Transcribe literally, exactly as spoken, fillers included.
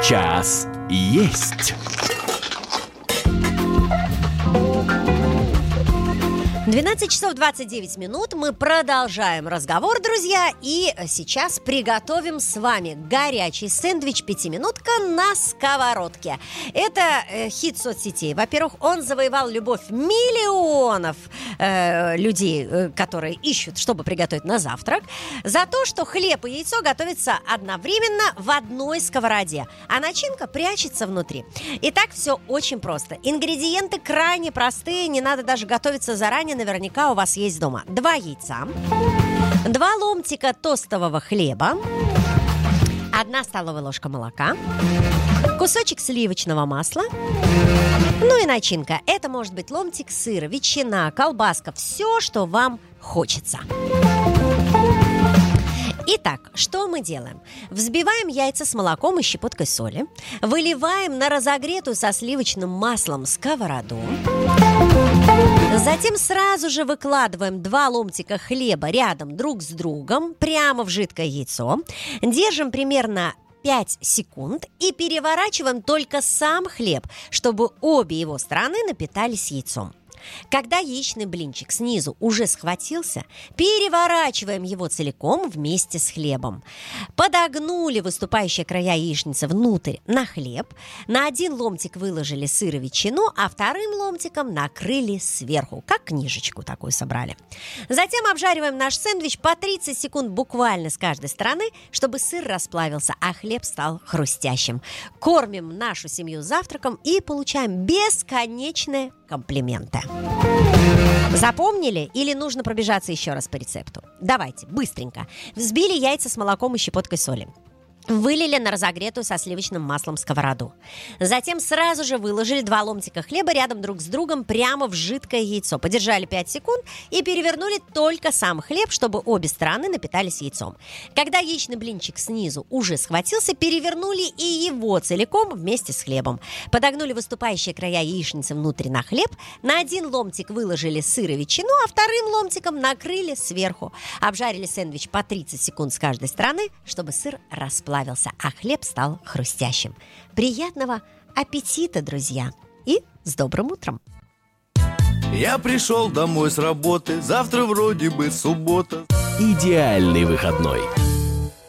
Час есть. двенадцать часов двадцать девять минут. Мы продолжаем разговор, друзья. И сейчас приготовим с вами горячий сэндвич пятиминутка на сковородке. Это э, хит соцсетей. Во-первых, он завоевал любовь миллионов э, людей, э, которые ищут, чтобы приготовить на завтрак, за то, что хлеб и яйцо готовятся одновременно в одной сковороде, а начинка прячется внутри. Итак, все очень просто. Ингредиенты крайне простые, не надо даже готовиться заранее. Наверняка у вас есть дома два яйца, два ломтика тостового хлеба, одна столовая ложка молока, кусочек сливочного масла, ну и начинка. Это может быть ломтик сыра, ветчина, колбаска, все, что вам хочется. Итак, что мы делаем? Взбиваем яйца с молоком и щепоткой соли, выливаем на разогретую со сливочным маслом сковороду, затем сразу же выкладываем два ломтика хлеба рядом друг с другом прямо в жидкое яйцо, держим примерно пять секунд и переворачиваем только сам хлеб, чтобы обе его стороны напитались яйцом. Когда яичный блинчик снизу уже схватился, переворачиваем его целиком вместе с хлебом. Подогнули выступающие края яичницы внутрь на хлеб, на один ломтик выложили сыр и ветчину, а вторым ломтиком накрыли сверху, как книжечку такую собрали. Затем обжариваем наш сэндвич по тридцать секунд буквально с каждой стороны, чтобы сыр расплавился, а хлеб стал хрустящим. Кормим нашу семью завтраком и получаем бесконечные комплименты. Запомнили или нужно пробежаться еще раз по рецепту? Давайте, быстренько. Взбили яйца с молоком и щепоткой соли. Вылили на разогретую со сливочным маслом сковороду. Затем сразу же выложили два ломтика хлеба рядом друг с другом прямо в жидкое яйцо. Подержали пять секунд и перевернули только сам хлеб, чтобы обе стороны напитались яйцом. Когда яичный блинчик снизу уже схватился, перевернули и его целиком вместе с хлебом. Подогнули выступающие края яичницы внутрь на хлеб. На один ломтик выложили сыр и ветчину, а вторым ломтиком накрыли сверху. Обжарили сэндвич по тридцать секунд с каждой стороны, чтобы сыр расплавился, а хлеб стал хрустящим. Приятного аппетита, друзья! И с добрым утром! Я пришел домой с работы, завтра вроде бы суббота. Идеальный выходной.